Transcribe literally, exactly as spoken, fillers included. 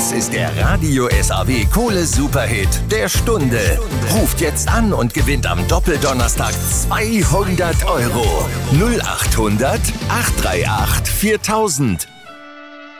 Das ist der Radio S A W Kohle Superhit der Stunde. Ruft jetzt an und gewinnt am Doppeldonnerstag zweihundert Euro. null acht hundert, acht drei acht, viertausend.